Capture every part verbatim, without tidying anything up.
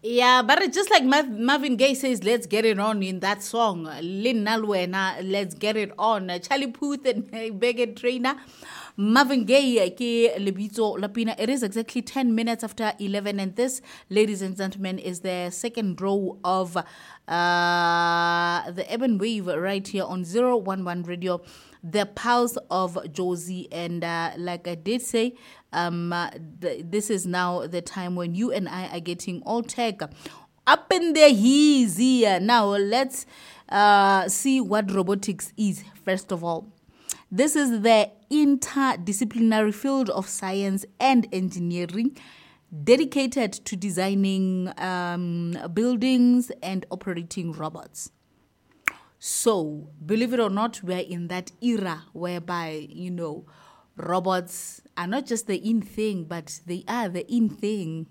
Yeah, but it's just like Mav- Marvin Gaye says, let's get it on in that song. Lin Nalwena, let's get it on. Charlie Puth and Megan Trainer. Marvin Gaye, ke lebitso la pina. It is exactly ten minutes after eleven, and this, ladies and gentlemen, is the second row of uh, the Urban Wave right here on zero one one Radio, the pulse of Josie. And uh, like I did say, um, uh, th- this is now the time when you and I are getting all tech up in the easy. Now let's uh, see what robotics is, first of all. This is the interdisciplinary field of science and engineering dedicated to designing um, buildings and operating robots. So, believe it or not, we're in that era whereby, you know, robots are not just the in thing, but they are the in thing.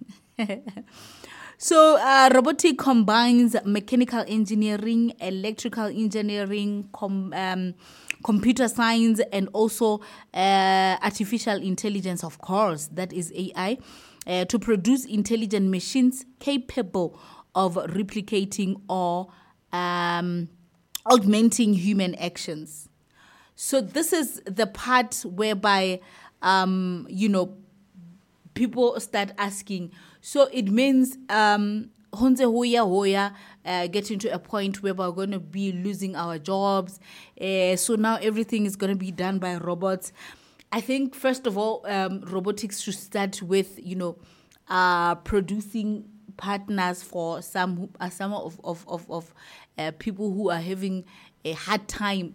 So, uh, robotic combines mechanical engineering, electrical engineering, com- um, computer science, and also uh, artificial intelligence, of course, that is A I, uh, to produce intelligent machines capable of replicating or um, augmenting human actions. So this is the part whereby, um, you know, people start asking. So it means um honze hoya hoya uh, getting to a point where we're going to be losing our jobs. Uh, so now everything is going to be done by robots. I think first of all, um, robotics should start with, you know, uh, producing partners for some who, uh, some of of of, of uh, people who are having a hard time,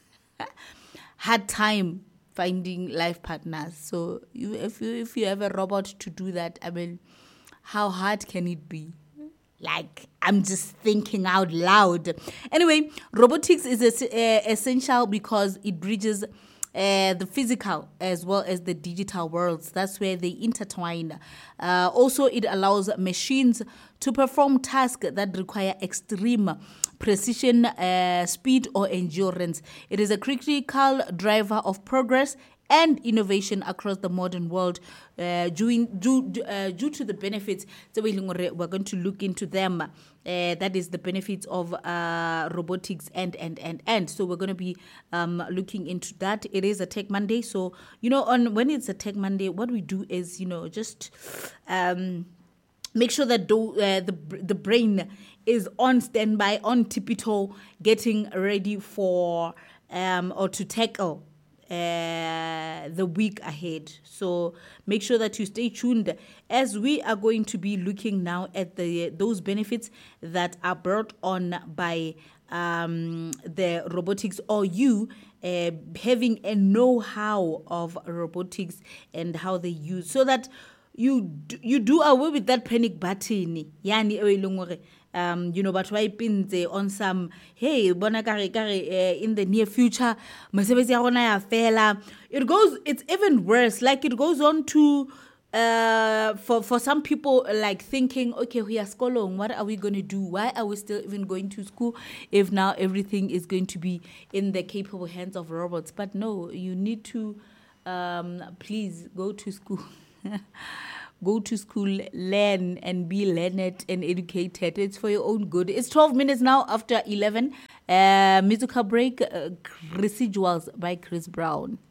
hard time finding life partners. So you, if you if you have a robot to do that, I mean, how hard can it be? Like, I'm just thinking out loud. Anyway, robotics is es- uh, essential because it bridges uh, the physical as well as the digital worlds. That's where they intertwine. Uh, also, it allows machines to perform tasks that require extreme precision, uh, speed, or endurance. It is a critical driver of progress and innovation across the modern world, uh, due, due, uh, due to the benefits. So we're going to look into them. Uh, that is the benefits of uh, robotics and, and, and, and. So we're going to be um, looking into that. It is a Tech Monday. So, you know, on when it's a Tech Monday, what we do is, you know, just um, make sure that do, uh, the, the brain is on standby, on tippy toe, getting ready for um, or to tackle Uh, the week ahead. So make sure that you stay tuned as we are going to be looking now at the those benefits that are brought on by um, the robotics, or you uh, having a know-how of robotics and how they use, so that you do, you do away with that panic button. Yani e leng hore um you know, but why pinze on some, hey, bona kare kare uh, in the near future mosebetsi ya rona ya fela. It goes, it's even worse, like it goes on to uh for for some people, like thinking, okay, we are skolong, what are we going to do? Why are we still even going to school if now everything is going to be in the capable hands of robots? But no, you need to um please go to school. Go to school, learn, and be learned and educated. It's for your own good. It's twelve minutes now after eleven. Uh, musical break, uh, Residuals by Chris Brown.